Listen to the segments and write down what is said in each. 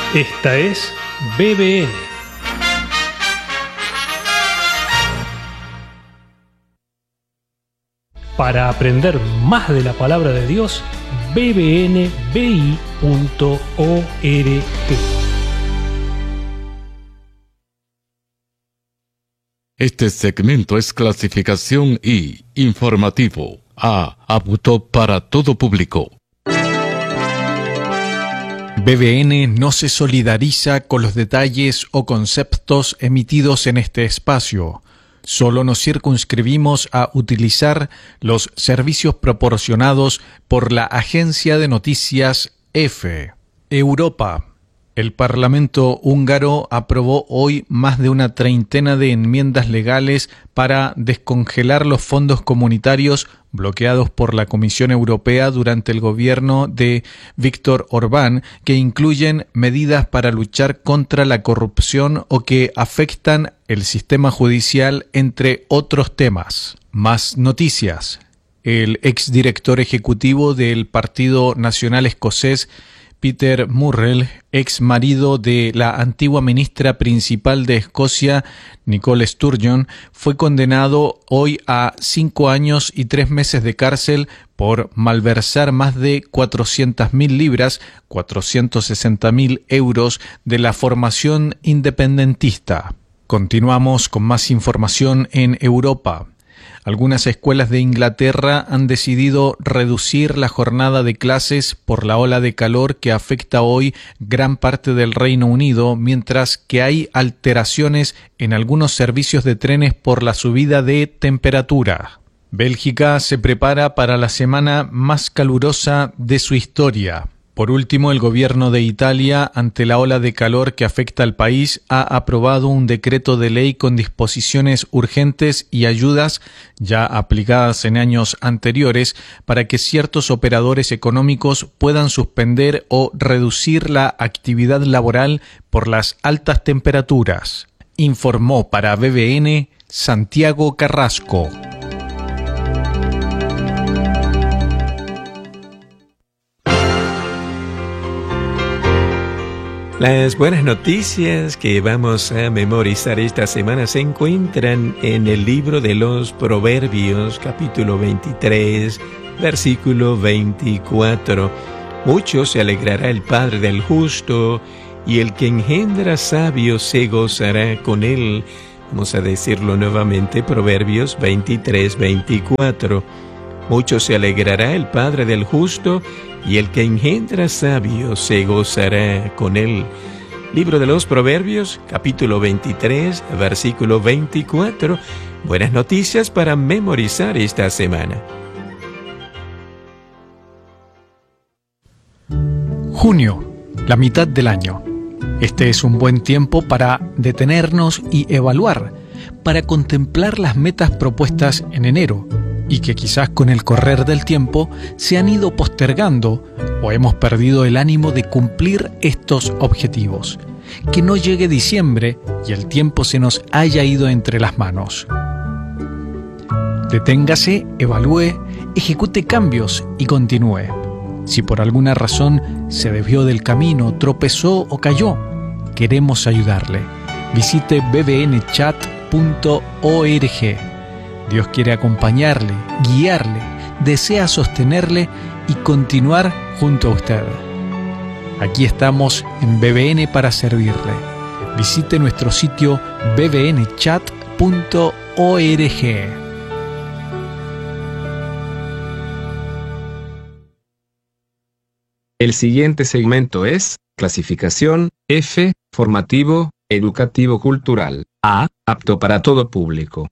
Esta es BBN. Para aprender más de la palabra de Dios, bbnbi.org. Este segmento es clasificación I, informativo, apto para todo público. BBN no se solidariza con los detalles o conceptos emitidos en este espacio. Solo nos circunscribimos a utilizar los servicios proporcionados por la agencia de noticias EFE. Europa. El Parlamento húngaro aprobó hoy más de una treintena de enmiendas legales para descongelar los fondos comunitarios bloqueados por la Comisión Europea durante el gobierno de Viktor Orbán, que incluyen medidas para luchar contra la corrupción o que afectan el sistema judicial, entre otros temas. Más noticias. El exdirector ejecutivo del Partido Nacional Escocés, Peter Murrell, ex marido de la antigua ministra principal de Escocia, Nicola Sturgeon, fue condenado hoy a 5 años y 3 meses de cárcel por malversar más de 400.000 libras, 460.000 euros, de la formación independentista. Continuamos con más información en Europa. Algunas escuelas de Inglaterra han decidido reducir la jornada de clases por la ola de calor que afecta hoy gran parte del Reino Unido, mientras que hay alteraciones en algunos servicios de trenes por la subida de temperatura. Bélgica se prepara para la semana más calurosa de su historia. Por último, el gobierno de Italia, ante la ola de calor que afecta al país, ha aprobado un decreto de ley con disposiciones urgentes y ayudas ya aplicadas en años anteriores para que ciertos operadores económicos puedan suspender o reducir la actividad laboral por las altas temperaturas. Informó para BBN Santiago Carrasco. Las buenas noticias que vamos a memorizar esta semana se encuentran en el libro de los Proverbios, capítulo 23, versículo 24. Mucho se alegrará el padre del justo, y el que engendra sabio se gozará con él. Vamos a decirlo nuevamente, Proverbios 23, 24. Mucho se alegrará el padre del justo, y el que engendra sabio se gozará con él. Libro de los Proverbios, capítulo 23, versículo 24. Buenas noticias para memorizar esta semana. Junio, la mitad del año. Este es un buen tiempo para detenernos y evaluar, para contemplar las metas propuestas en enero, y que quizás con el correr del tiempo se han ido postergando o hemos perdido el ánimo de cumplir estos objetivos. Que no llegue diciembre y el tiempo se nos haya ido entre las manos. Deténgase, evalúe, ejecute cambios y continúe. Si por alguna razón se desvió del camino, tropezó o cayó, queremos ayudarle. Visite bbnchat.org. Dios quiere acompañarle, guiarle, desea sostenerle y continuar junto a usted. Aquí estamos en BBN para servirle. Visite nuestro sitio bbnchat.org. El siguiente segmento es clasificación F, formativo, educativo cultural. A, apto para todo público.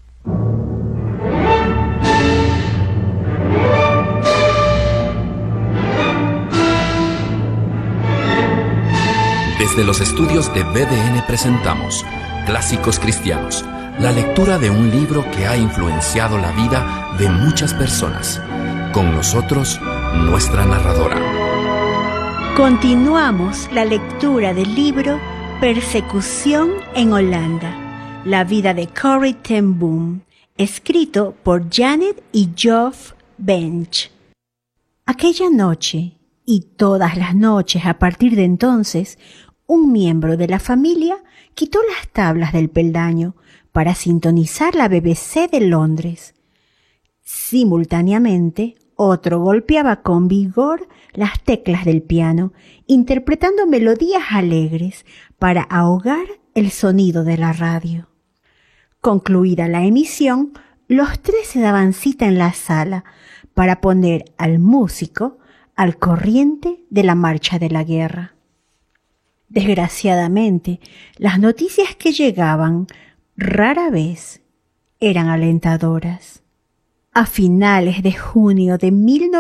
Desde los estudios de BDN presentamos Clásicos Cristianos, la lectura de un libro que ha influenciado la vida de muchas personas. Con nosotros, nuestra narradora. Continuamos la lectura del libro Persecución en Holanda, la vida de Corrie ten Boom, escrito por Janet y Geoff Bench. Aquella noche, Y todas las noches, a partir de entonces, un miembro de la familia quitó las tablas del peldaño para sintonizar la BBC de Londres. Simultáneamente, otro golpeaba con vigor las teclas del piano, interpretando melodías alegres para ahogar el sonido de la radio. Concluida la emisión, los tres se daban cita en la sala para poner al músico al corriente de la marcha de la guerra. Desgraciadamente, las noticias que llegaban rara vez eran alentadoras. A finales de junio de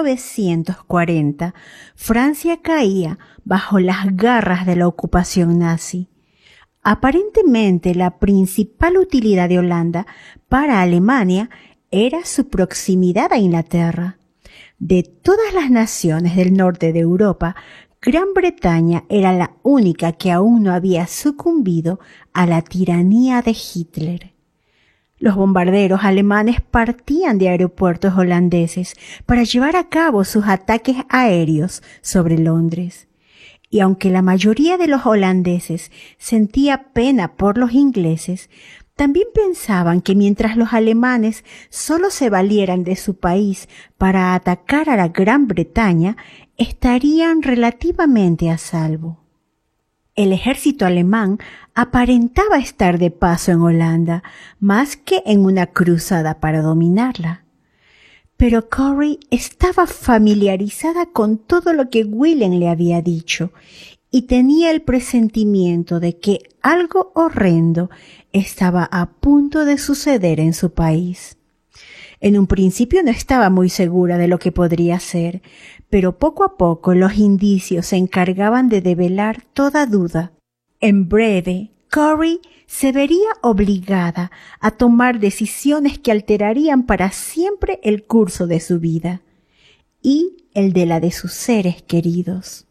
1940, Francia caía bajo las garras de la ocupación nazi. Aparentemente, la principal utilidad de Holanda para Alemania era su proximidad a Inglaterra. De todas las naciones del norte de Europa, Gran Bretaña era la única que aún no había sucumbido a la tiranía de Hitler. Los bombarderos alemanes partían de aeropuertos holandeses para llevar a cabo sus ataques aéreos sobre Londres. Y aunque la mayoría de los holandeses sentía pena por los ingleses, también pensaban que mientras los alemanes solo se valieran de su país para atacar a la Gran Bretaña, estarían relativamente a salvo. El ejército alemán aparentaba estar de paso en Holanda, más que en una cruzada para dominarla. Pero Corrie estaba familiarizada con todo lo que Willem le había dicho y tenía el presentimiento de que algo horrendo estaba a punto de suceder en su país. En un principio no estaba muy segura de lo que podría ser, pero poco a poco los indicios se encargaban de develar toda duda. En breve, Corrie se vería obligada a tomar decisiones que alterarían para siempre el curso de su vida y el de la de sus seres queridos.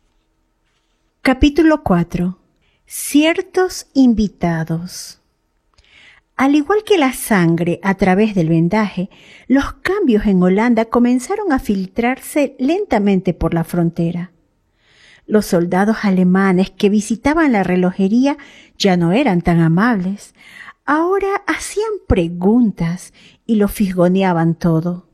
Capítulo 4. Ciertos invitados. Al igual que la sangre a través del vendaje, los cambios en Holanda comenzaron a filtrarse lentamente por la frontera. Los soldados alemanes que visitaban la relojería ya no eran tan amables. Ahora hacían preguntas y lo fisgoneaban todo.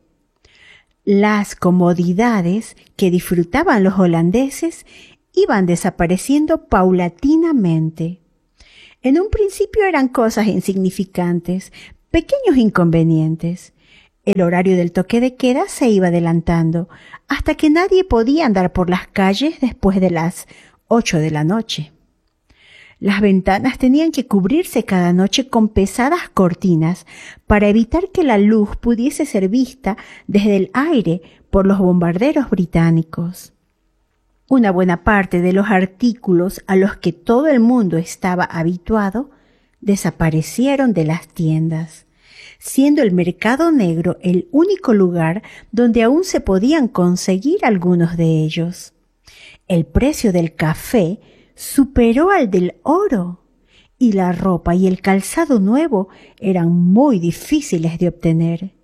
Las comodidades que disfrutaban los holandeses iban desapareciendo paulatinamente. En un principio eran cosas insignificantes, pequeños inconvenientes. El horario del toque de queda se iba adelantando, hasta que nadie podía andar por las calles después de las 8 de la noche. Las ventanas tenían que cubrirse cada noche con pesadas cortinas para evitar que la luz pudiese ser vista desde el aire por los bombarderos británicos. Una buena parte de los artículos a los que todo el mundo estaba habituado desaparecieron de las tiendas, siendo el mercado negro el único lugar donde aún se podían conseguir algunos de ellos. El precio del café superó al del oro y la ropa y el calzado nuevo eran muy difíciles de obtener.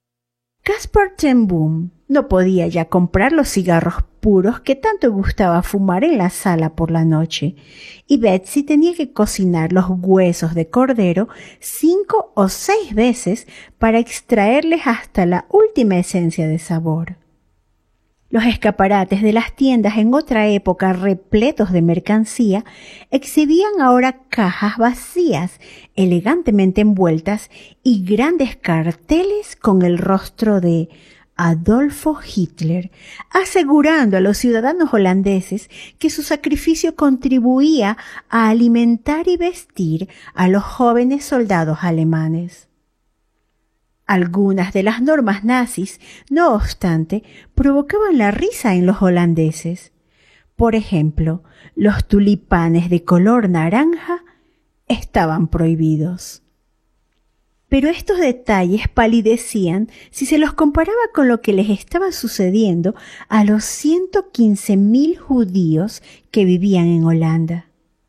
Caspar ten Boom no podía ya comprar los cigarros puros que tanto gustaba fumar en la sala por la noche, y Betsy tenía que cocinar los huesos de cordero 5 o 6 veces para extraerles hasta la última esencia de sabor. Los escaparates de las tiendas en otra época repletos de mercancía exhibían ahora cajas vacías, elegantemente envueltas, y grandes carteles con el rostro de Adolfo Hitler, asegurando a los ciudadanos holandeses que su sacrificio contribuía a alimentar y vestir a los jóvenes soldados alemanes. Algunas de las normas nazis, no obstante, provocaban la risa en los holandeses. Por ejemplo, los tulipanes de color naranja estaban prohibidos. Pero estos detalles palidecían si se los comparaba con lo que les estaba sucediendo a los 115.000 judíos que vivían en Holanda.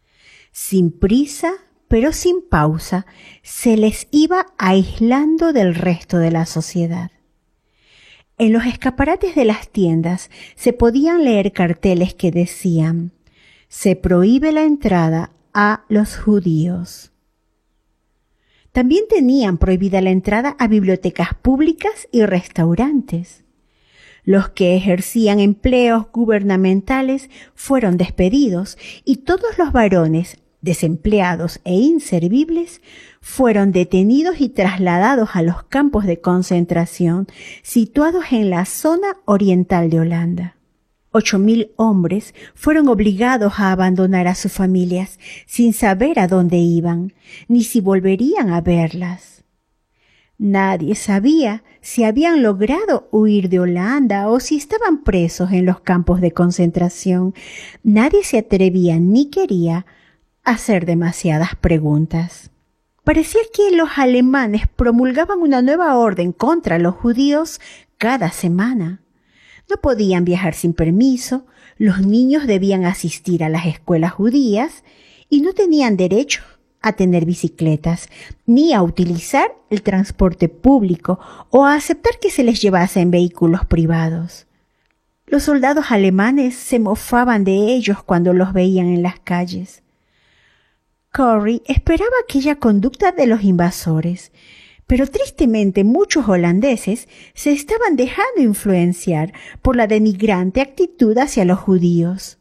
Sin prisa, pero sin pausa, se les iba aislando del resto de la sociedad. En los escaparates de las tiendas se podían leer carteles que decían: se prohíbe la entrada a los judíos. También tenían prohibida la entrada a bibliotecas públicas y restaurantes. Los que ejercían empleos gubernamentales fueron despedidos y todos los varones, desempleados e inservibles, fueron detenidos y trasladados a los campos de concentración situados en la zona oriental de Holanda. 8.000 hombres fueron obligados a abandonar a sus familias sin saber a dónde iban, ni si volverían a verlas. Nadie sabía si habían logrado huir de Holanda o si estaban presos en los campos de concentración. Nadie se atrevía ni quería hacer demasiadas preguntas. Parecía que los alemanes promulgaban una nueva orden contra los judíos cada semana. No podían viajar sin permiso, los niños debían asistir a las escuelas judías y no tenían derecho a tener bicicletas, ni a utilizar el transporte público o a aceptar que se les llevase en vehículos privados. Los soldados alemanes se mofaban de ellos cuando los veían en las calles. Corrie esperaba aquella conducta de los invasores, pero tristemente muchos holandeses se estaban dejando influenciar por la denigrante actitud hacia los judíos.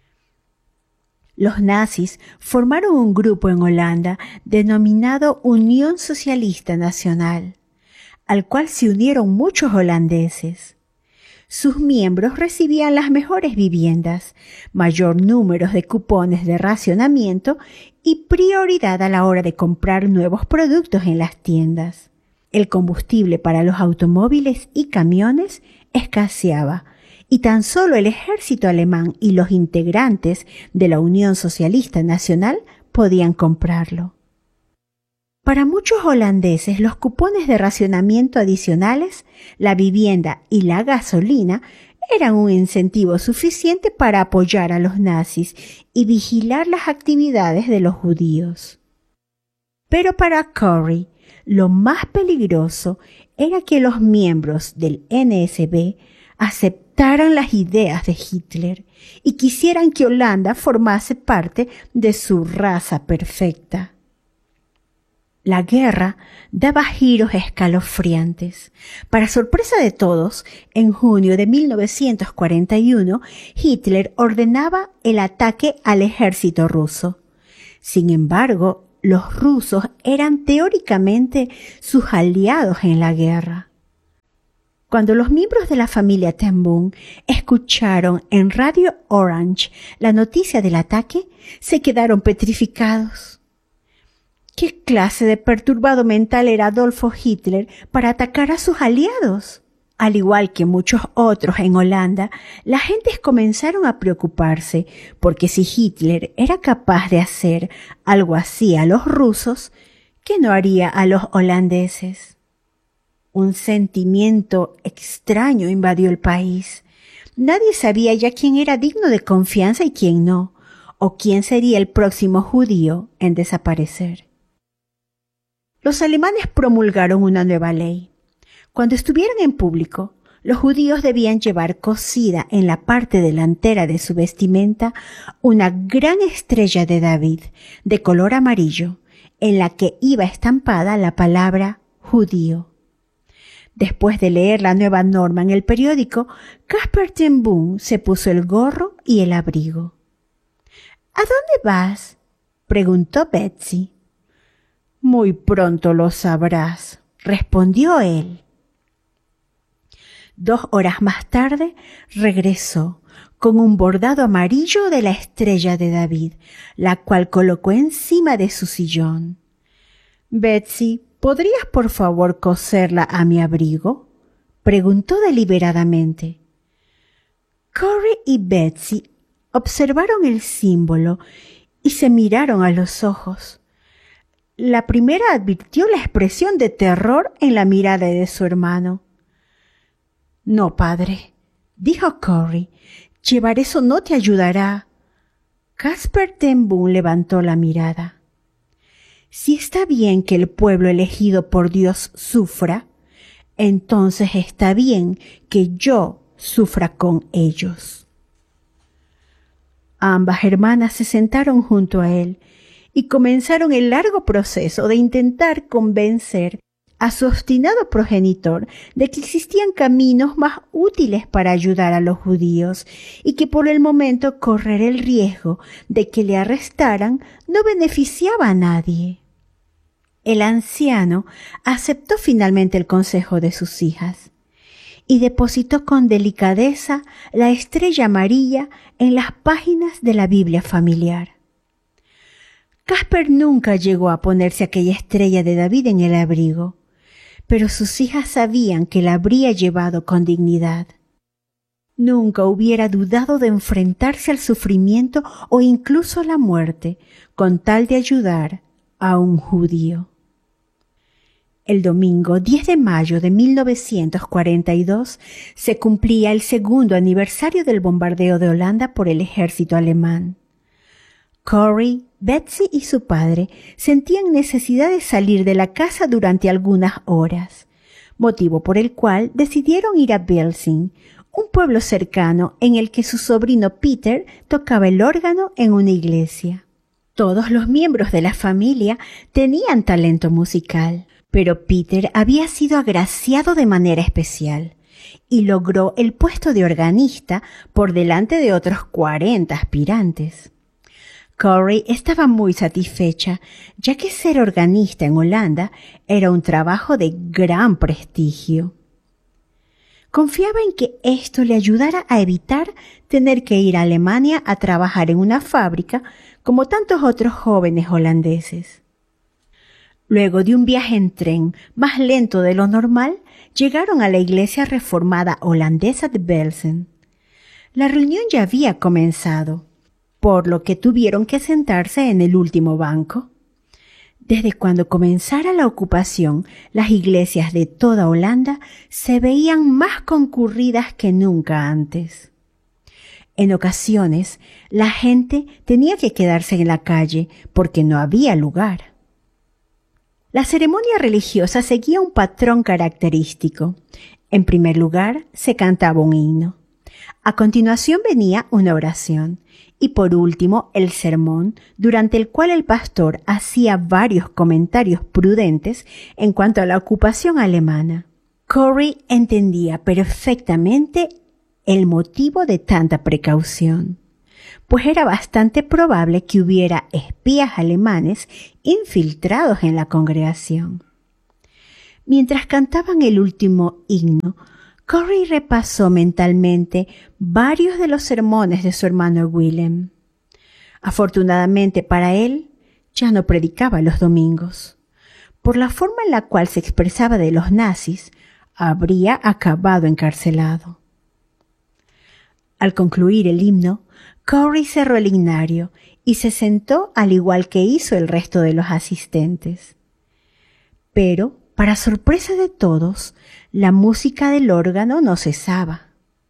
Los nazis formaron un grupo en Holanda denominado Unión Socialista Nacional, al cual se unieron muchos holandeses. Sus miembros recibían las mejores viviendas, mayor número de cupones de racionamiento y prioridad a la hora de comprar nuevos productos en las tiendas. El combustible para los automóviles y camiones escaseaba, y tan solo el ejército alemán y los integrantes de la Unión Socialista Nacional podían comprarlo. Para muchos holandeses, los cupones de racionamiento adicionales, la vivienda y la gasolina eran un incentivo suficiente para apoyar a los nazis y vigilar las actividades de los judíos. Pero para Corrie, lo más peligroso era que los miembros del NSB aceptaran las ideas de Hitler y quisieran que Holanda formase parte de su raza perfecta. La guerra daba giros escalofriantes. Para sorpresa de todos, en junio de 1941, Hitler ordenaba el ataque al ejército ruso. Sin embargo, los rusos eran teóricamente sus aliados en la guerra. Cuando los miembros de la familia Ten Boom escucharon en Radio Orange la noticia del ataque, se quedaron petrificados. ¿Qué clase de perturbado mental era Adolfo Hitler para atacar a sus aliados? Al igual que muchos otros en Holanda, las gentes comenzaron a preocuparse porque si Hitler era capaz de hacer algo así a los rusos, ¿qué no haría a los holandeses? Un sentimiento extraño invadió el país. Nadie sabía ya quién era digno de confianza y quién no, o quién sería el próximo judío en desaparecer. Los alemanes promulgaron una nueva ley. Cuando estuvieran en público, los judíos debían llevar cosida en la parte delantera de su vestimenta una gran estrella de David de color amarillo, en la que iba estampada la palabra judío. Después de leer la nueva norma en el periódico, Casper Ten Boom se puso el gorro y el abrigo. ¿A dónde vas?, preguntó Betsy. Muy pronto lo sabrás, respondió él. 2 horas más tarde regresó con un bordado amarillo de la estrella de David, la cual colocó encima de su sillón. Betsy, ¿podrías por favor coserla a mi abrigo?, preguntó deliberadamente. Corrie y Betsy observaron el símbolo y se miraron a los ojos. La primera advirtió la expresión de terror en la mirada de su hermano. No, padre, dijo Corrie, llevar eso no te ayudará. Casper Ten Boom levantó la mirada. Si está bien que el pueblo elegido por Dios sufra, entonces está bien que yo sufra con ellos. Ambas hermanas se sentaron junto a él y comenzaron el largo proceso de intentar convencer a su obstinado progenitor de que existían caminos más útiles para ayudar a los judíos y que por el momento correr el riesgo de que le arrestaran no beneficiaba a nadie. El anciano aceptó finalmente el consejo de sus hijas y depositó con delicadeza la estrella amarilla en las páginas de la Biblia familiar. Casper nunca llegó a ponerse aquella estrella de David en el abrigo, pero sus hijas sabían que la habría llevado con dignidad. Nunca hubiera dudado de enfrentarse al sufrimiento o incluso a la muerte con tal de ayudar a un judío. El domingo 10 de mayo de 1942 se cumplía el segundo aniversario del bombardeo de Holanda por el ejército alemán. Corrie, Betsy y su padre sentían necesidad de salir de la casa durante algunas horas, motivo por el cual decidieron ir a Belzing, un pueblo cercano en el que su sobrino Peter tocaba el órgano en una iglesia. Todos los miembros de la familia tenían talento musical, pero Peter había sido agraciado de manera especial y logró el puesto de organista por delante de otros 40 aspirantes. Corrie estaba muy satisfecha, ya que ser organista en Holanda era un trabajo de gran prestigio. Confiaba en que esto le ayudara a evitar tener que ir a Alemania a trabajar en una fábrica como tantos otros jóvenes holandeses. Luego de un viaje en tren más lento de lo normal, llegaron a la iglesia reformada holandesa de Belzing. La reunión ya había comenzado, por lo que tuvieron que sentarse en el último banco. Desde cuando comenzara la ocupación, las iglesias de toda Holanda se veían más concurridas que nunca antes. En ocasiones, la gente tenía que quedarse en la calle porque no había lugar. La ceremonia religiosa seguía un patrón característico. En primer lugar, se cantaba un himno. A continuación venía una oración. Y por último, el sermón, durante el cual el pastor hacía varios comentarios prudentes en cuanto a la ocupación alemana. Corrie entendía perfectamente el motivo de tanta precaución, pues era bastante probable que hubiera espías alemanes infiltrados en la congregación. Mientras cantaban el último himno, Corrie repasó mentalmente varios de los sermones de su hermano Willem. Afortunadamente para él, ya no predicaba los domingos. Por la forma en la cual se expresaba de los nazis, habría acabado encarcelado. Al concluir el himno, Corrie cerró el himnario y se sentó al igual que hizo el resto de los asistentes. Pero, para sorpresa de todos, la música del órgano no cesaba.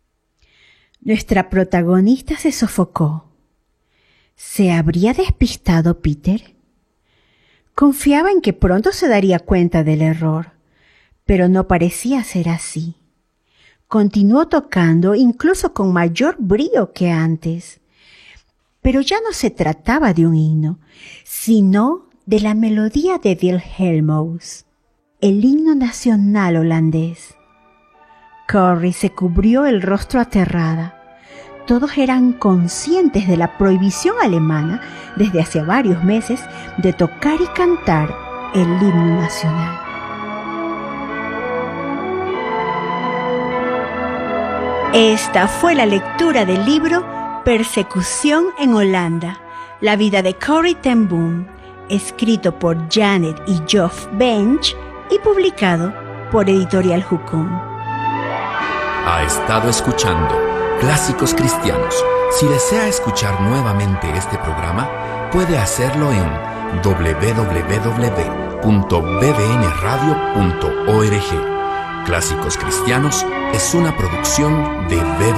Nuestra protagonista se sofocó. ¿Se habría despistado Peter? Confiaba en que pronto se daría cuenta del error, pero no parecía ser así. Continuó tocando incluso con mayor brío que antes. Pero ya no se trataba de un himno, sino de la melodía de Wilhelmus, el himno nacional holandés. Corrie se cubrió el rostro aterrada. Todos eran conscientes de la prohibición alemana desde hace varios meses de tocar y cantar el himno nacional. Esta fue la lectura del libro Persecución en Holanda, la vida de Corrie ten Boom, escrito por Janet y Geoff Bench y publicado por Editorial Jukum. Ha estado escuchando Clásicos Cristianos. Si desea escuchar nuevamente este programa, puede hacerlo en www.bbnradio.org. Clásicos Cristianos es una producción de BBN.